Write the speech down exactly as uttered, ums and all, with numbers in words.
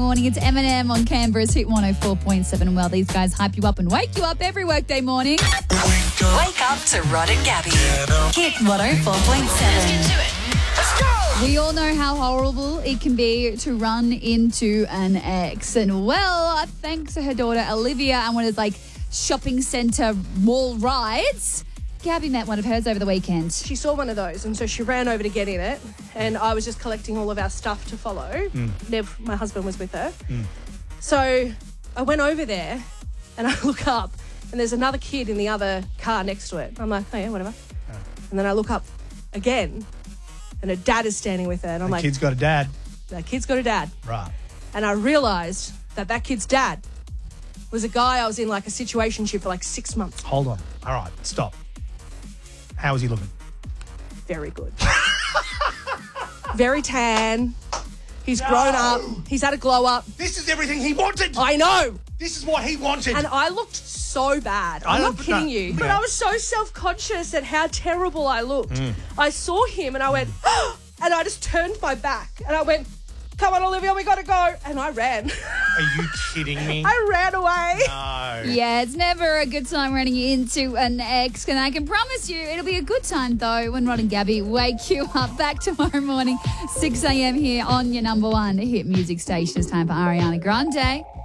morning. It's Eminem on Canberra's Hit one oh four point seven. Well, these guys hype you up and wake you up every workday morning. Wake up to Rod and Gabby. Hit one oh four point seven. We all know how horrible it can be to run into an ex. And, well, thanks to her daughter Olivia and one of those, like, shopping centre mall rides, Gabby met one of hers over the weekend. She saw one of those, and so she ran over to get in it, and I was just collecting all of our stuff to follow. Mm. Nev, my husband, was with her. Mm. So I went over there, and I look up, and there's another kid in the other car next to it. I'm like, oh, yeah, whatever. Oh. And then I look up again, and her dad is standing with her, and I'm the like... kid's got a dad. That kid's got a dad. Right. And I realised that that kid's dad was a guy I was in, like, a situationship for, like, six months. Hold on. All right, stop. How is he looking? Very good. Very tan. He's no. grown up. He's had a glow up. This is everything he wanted. I know. This is what he wanted. And I looked so bad. I'm not kidding no, you. But I was so self-conscious at how terrible I looked. Mm. I saw him and I went, oh, and I just turned my back and I went, come on, Olivia, we got to go. And I ran. Are you kidding me? I ran away. No. Yeah, it's never a good time running into an ex. And I can promise you it'll be a good time, though, when Rod and Gabby wake you up back tomorrow morning, six a.m. here on your number one hit music station. It's time for Ariana Grande.